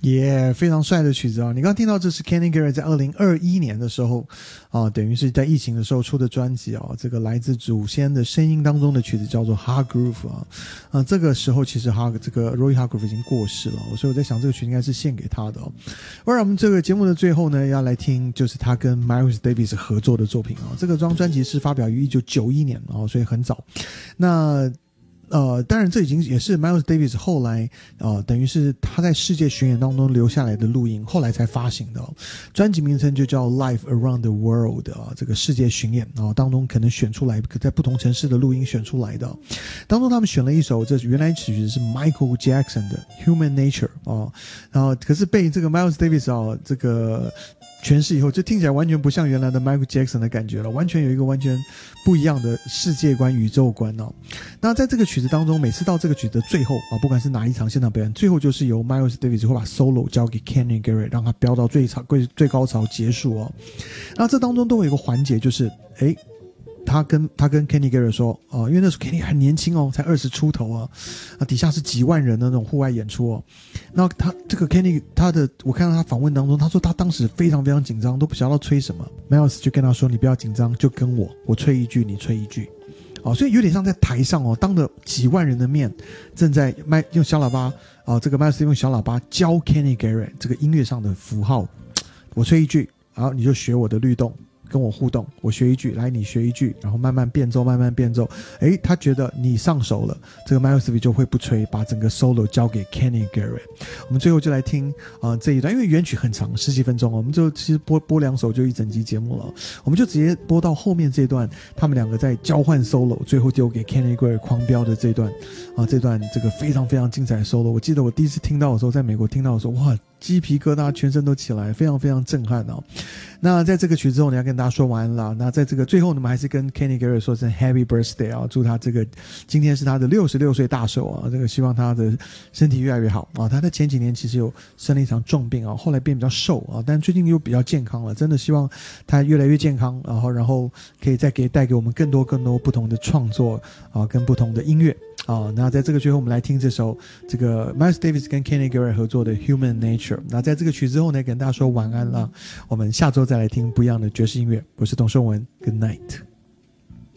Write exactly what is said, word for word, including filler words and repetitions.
也、yeah, 非常帅的曲子啊！你刚刚听到这是 Kenny Garrett 在二零二一年的时候啊，等于是在疫情的时候出的专辑啊。这个来自祖先的声音当中的曲子叫做 Hard Groove 啊。啊，这个时候其实 Hard 这个 Roy Hargrove 已经过世了，所以我在想这个曲应该是献给他的哦。而我们这个节目的最后呢，要来听就是他跟 Miles Davis 合作的作品啊。这个张专辑是发表于一九九一年啊，所以很早。那呃，当然这已经也是 Miles Davis 后来呃，等于是他在世界巡演当中留下来的录音，后来才发行的哦。专辑名称就叫 Live Around the World 啊，这个世界巡演啊，当中可能选出来在不同城市的录音选出来的哦。当中他们选了一首，这原来曲子是 Michael Jackson 的 Human Nature 啊，然后可是被这个 Miles Davis 啊这个诠释以后，就听起来完全不像原来的 Michael Jackson 的感觉了，完全有一个完全不一样的世界观、宇宙观哦。那在这个曲子当中，每次到这个曲子的最后啊，不管是哪一场现场表演，最后就是由 Miles Davis 会把 solo 交给 Kenny Garrett， 让他飙到最潮、最高潮结束哦。那这当中都有一个环节，就是诶他跟他跟 Kenny Garrett 说哦、呃，因为那时候 Kenny 很年轻哦，才二十出头啊，啊底下是几万人的那种户外演出哦。那他这个 Kenny 他的我看到他访问当中，他说他当时非常非常紧张，都不晓得要吹什么。Miles 就跟他说：“你不要紧张，就跟我，我吹一句，你吹一句。”哦，所以有点像在台上哦，当着几万人的面，正在麦用小喇叭哦，这个 Miles 用小喇叭教 Kenny Garrett 这个音乐上的符号，我吹一句，然后你就学我的律动。跟我互动，我学一句，来你学一句，然后慢慢变奏，慢慢变奏。诶，他觉得你上手了，这个 Miles Davis 就会不吹，把整个 solo 交给 Kenny Garrett。我们最后就来听啊、呃、这一段，因为原曲很长，十几分钟，我们就其实播播两首就一整集节目了，我们就直接播到后面这段，他们两个在交换 solo， 最后丢给 Kenny Garrett 狂飙的这段啊，这段这个非常非常精彩的 solo。我记得我第一次听到的时候，在美国听到的时候，哇！鸡皮疙瘩全身都起来，非常非常震撼哦。那在这个曲之后，你要跟大家说晚安了。那在这个最后呢，我们还是跟 Kenny Garrett 说声 Happy Birthday 啊，祝他这个今天是他的六十六岁大寿啊，这个希望他的身体越来越好啊。他在前几年其实有生了一场重病啊，后来变比较瘦啊，但最近又比较健康了，真的希望他越来越健康，然后然后可以再给带给我们更多更多不同的创作啊，跟不同的音乐。啊，那在这个最后我们来听这首这个 Miles Davis 跟 Kenny Garrett 合作的 Human Nature。那在这个曲之后呢，跟大家说晚安了，我们下周再来听不一样的爵士音乐。我是董胜文 ，Good night。